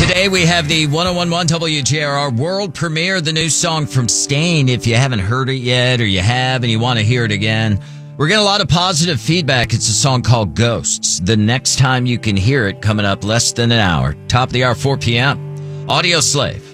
Today we have the 101.1 WJRR world premiere of the new song from Staind. If you haven't heard it yet, or you have and you want to hear it again, we're getting a lot of positive feedback. It's a song called Ghosts. The next time you can hear it, coming up less than an hour. Top of the hour, 4 p.m. Audio Slave.